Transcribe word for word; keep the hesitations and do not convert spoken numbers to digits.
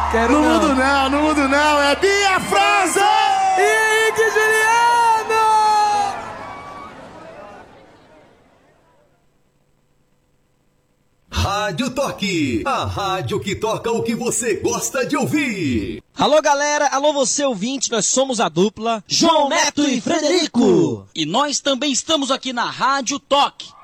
Quero não. Não mudo não, não mudo não. É Bia França! E Henrique Juliano! Rádio Toque, a rádio que toca o que você gosta de ouvir. Alô galera, alô você ouvinte, nós somos a dupla João Neto e Frederico. E nós também estamos aqui na Rádio Toque.